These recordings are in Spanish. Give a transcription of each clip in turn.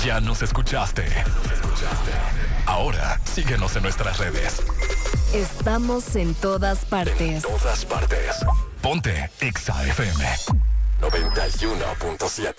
Ya nos escuchaste. Ahora síguenos en nuestras redes. Estamos en todas partes. Ponte Exa FM 91.7.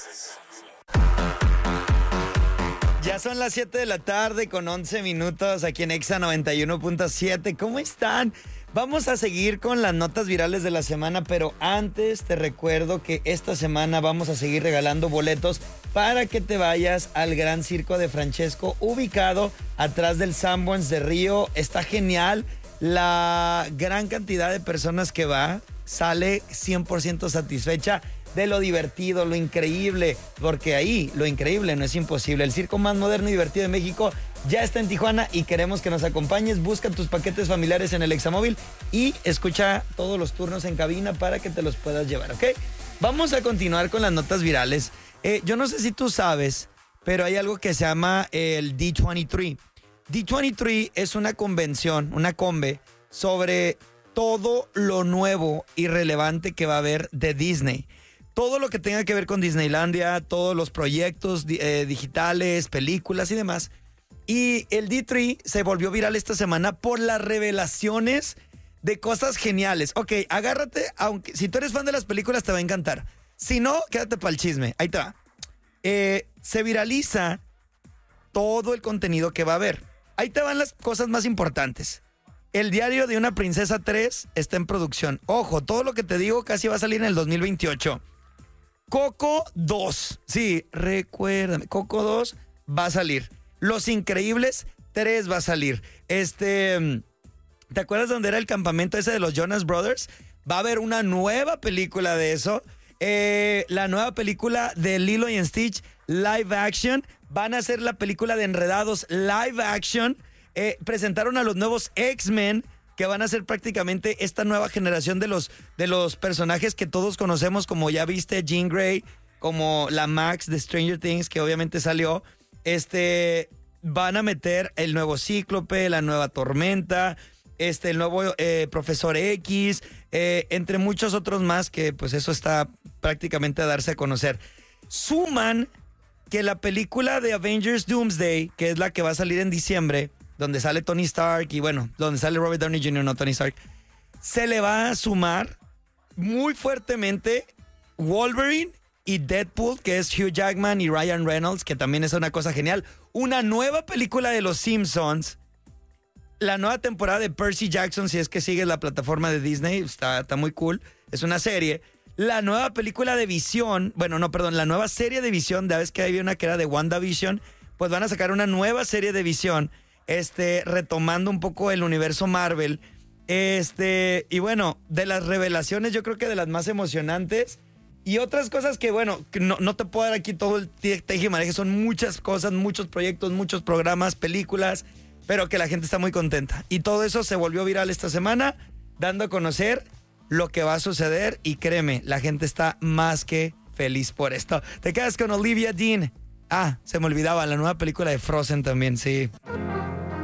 Ya son las 7 de la tarde con 11 minutos aquí en Exa 91.7. ¿Cómo están? Vamos a seguir con las notas virales de la semana, pero antes te recuerdo que esta semana vamos a seguir regalando boletos para que te vayas al Gran Circo de Francesco, ubicado atrás del Sanborns de Río. Está genial. La gran cantidad de personas que va sale 100% satisfecha de lo divertido, lo increíble, porque ahí lo increíble no es imposible. El circo más moderno y divertido de México ya está en Tijuana y queremos que nos acompañes. Busca tus paquetes familiares en el Examóvil y escucha todos los turnos en cabina para que te los puedas llevar, ¿ok? Vamos a continuar con las notas virales. Yo no sé si tú sabes, pero hay algo que se llama el D23. D23 es una convención, una combe, sobre todo lo nuevo y relevante que va a haber de Disney. Todo lo que tenga que ver con Disneylandia, todos los proyectos digitales, películas y demás. Y el D3 se volvió viral esta semana por las revelaciones de cosas geniales. Ok, agárrate, aunque si tú eres fan de las películas te va a encantar. Si no, quédate para el chisme. Ahí te va. Se viraliza todo el contenido que va a haber. Ahí te van las cosas más importantes. El diario de una princesa 3 está en producción. Ojo, todo lo que te digo casi va a salir en el 2028. Coco 2. Sí, recuérdame. Coco 2 va a salir. Los Increíbles 3 va a salir. ¿Te acuerdas dónde era el campamento ese de los Jonas Brothers? Va a haber una nueva película de eso. La nueva película de Lilo y Stitch live action. Van a hacer la película de Enredados live action. Presentaron a los nuevos X-Men, que van a ser prácticamente esta nueva generación de los personajes que todos conocemos, como ya viste Jean Grey, como la Max de Stranger Things, que obviamente salió. Van a meter el nuevo Cíclope, la nueva Tormenta, el nuevo Profesor X, entre muchos otros más, que pues eso está prácticamente a darse a conocer. Suman que la película de Avengers Doomsday, que es la que va a salir en diciembre, donde sale Tony Stark y bueno, donde sale Robert Downey Jr., no Tony Stark, se le va a sumar muy fuertemente Wolverine y Deadpool, que es Hugh Jackman y Ryan Reynolds, que también es una cosa genial. Una nueva película de Los Simpsons, la nueva temporada de Percy Jackson, si es que sigues la plataforma de Disney, está muy cool, es una serie. La nueva película de Visión, la nueva serie de Visión, ya ves que había una que era de WandaVision, pues van a sacar una nueva serie de Visión, retomando un poco el universo Marvel. Y bueno, de las revelaciones, yo creo que de las más emocionantes. Y otras cosas que, bueno, que no te puedo dar aquí todo el teje y maneje. Son muchas cosas, muchos proyectos, muchos programas, películas, pero que la gente está muy contenta. Y todo eso se volvió viral esta semana, dando a conocer lo que va a suceder. Y créeme, la gente está más que feliz por esto. Te quedas con Olivia Dean. Ah, se me olvidaba, la nueva película de Frozen también, sí.